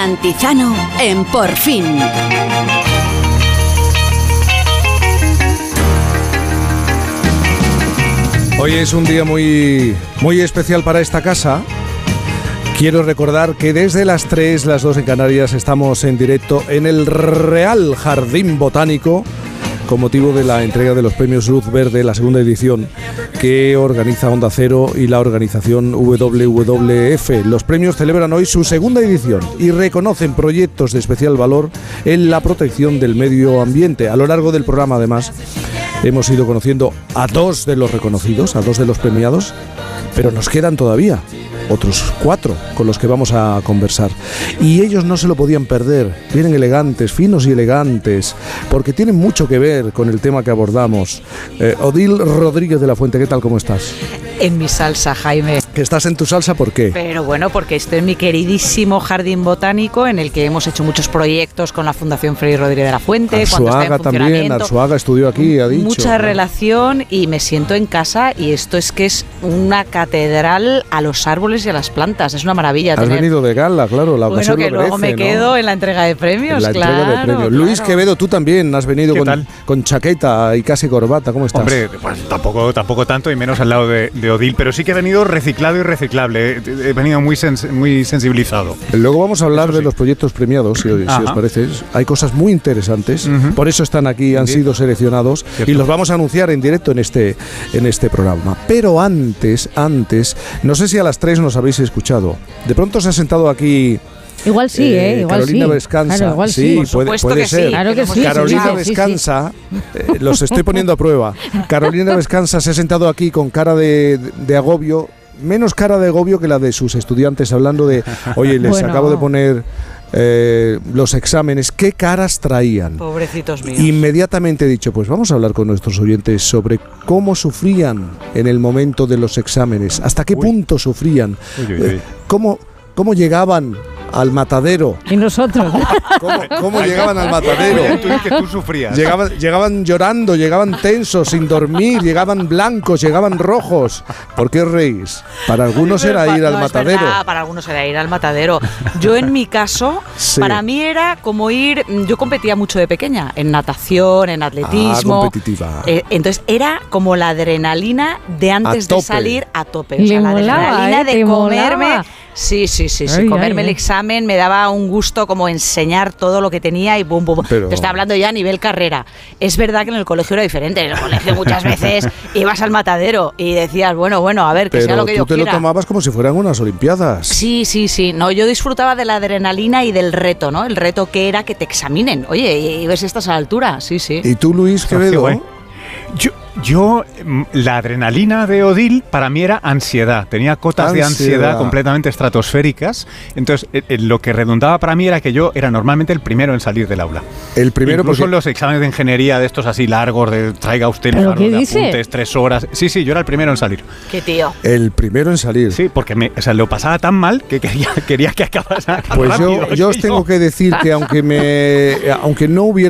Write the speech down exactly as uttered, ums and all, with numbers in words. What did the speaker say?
Antizano en Por Fin. Hoy es un día muy, muy especial para esta casa. Quiero recordar que desde las tres, las dos en Canarias, estamos en directo en el Real Jardín Botánico con motivo de la entrega de los premios Luz Verde, la segunda edición que organiza Onda Cero y la organización W W F. Los premios celebran hoy su segunda edición y reconocen proyectos de especial valor en la protección del medio ambiente. A lo largo del programa, además, hemos ido conociendo a dos de los reconocidos, a dos de los premiados, pero nos quedan todavía otros cuatro con los que vamos a conversar. Y ellos no se lo podían perder. Vienen elegantes, finos y elegantes, porque tienen mucho que ver con el tema que abordamos. Eh, Odil Rodríguez de la Fuente, ¿qué tal? ¿Cómo estás? En mi salsa, Jaime. ¿Que estás en tu salsa? ¿Por qué? Pero bueno, porque estoy en mi queridísimo jardín botánico, en el que hemos hecho muchos proyectos con la Fundación Fray Rodríguez de la Fuente. Arzuaga también, Arzuaga estudió aquí, ha dicho. Mucha ¿no? relación, y me siento en casa, y esto es que es una catedral a los árboles y a las plantas. Es una maravilla. Has tener... venido de gala, claro, la ocasión Bueno, que lo luego merece, me quedo ¿no? en la entrega de premios, en la claro. entrega de premios. Claro. Luis Quevedo, tú también has venido con, con chaqueta y casi corbata. ¿Cómo estás? Hombre, pues tampoco, tampoco tanto, y menos al lado de, de Odil, pero sí que he venido reciclado y reciclable. He, he venido muy, sens, muy sensibilizado. Luego vamos a hablar Eso sí. de los proyectos premiados, si, si os parece. Hay cosas muy interesantes, uh-huh. por eso están aquí, han sido seleccionados, ¿cierto? Y los vamos a anunciar en directo en este, en este programa. Pero antes, antes, no sé si a las tres nos habéis escuchado. De pronto se ha sentado aquí... Igual sí, ¿eh? Igual Carolina sí. Vescanza. Claro, igual sí, sí. puede, puede que ser. Sí. Claro que sí. Carolina sí, sí, Vescanza, sí, sí. Eh, los estoy poniendo a prueba. Carolina Vescanza se ha sentado aquí con cara de, de agobio, menos cara de agobio que la de sus estudiantes, hablando de, oye, les bueno. acabo de poner eh, los exámenes, ¿qué caras traían? Pobrecitos míos. Inmediatamente he dicho, pues vamos a hablar con nuestros oyentes sobre cómo sufrían en el momento de los exámenes, hasta qué uy. punto sufrían, uy, uy, uy. Eh, cómo, cómo llegaban al matadero. Y nosotros. ¿Cómo, cómo llegaban al matadero? Tú, que tú sufrías. Llegaban, llegaban llorando, llegaban tensos, sin dormir, llegaban blancos, llegaban rojos. ¿Por qué os reís? Para algunos era ir al no, matadero. Es verdad, para algunos era ir al matadero. Yo en mi caso, sí. para mí era como ir... Yo competía mucho de pequeña, en natación, en atletismo. Ah, competitiva. Eh, entonces era como la adrenalina de antes de salir a tope. O sea, la molaba, adrenalina eh, de comerme... molaba. Sí, sí, sí, sí. Ay, comerme ay, el ay. examen me daba un gusto como enseñar todo lo que tenía y bum, bum. Pero... Te estoy hablando ya a nivel carrera. Es verdad que en el colegio era diferente. En el colegio muchas veces ibas al matadero y decías, bueno, bueno, a ver, que Pero sea lo que yo tú te quiera. lo tomabas como si fueran unas olimpiadas. Sí, sí, sí. No, yo disfrutaba de la adrenalina y del reto, ¿no? El reto que era que te examinen. Oye, y ves si estás a la altura. Sí, sí. ¿Y tú, Luis Quevedo? Yo, yo, la adrenalina de Odil para mí era ansiedad. Tenía cotas ansiedad. de ansiedad completamente estratosféricas. Entonces, eh, eh, lo que redundaba para mí era que yo era normalmente el primero en salir del aula. El primero Incluso porque... los exámenes de ingeniería de estos así largos, de traiga usted el de dice? apuntes, tres horas. Sí, sí, yo era el primero en salir. Qué tío. El primero en salir. Sí, porque me, o sea, lo pasaba tan mal que quería, quería que acabara. Pues rápido, yo, yo os tengo que decir que aunque, me, aunque no hubiera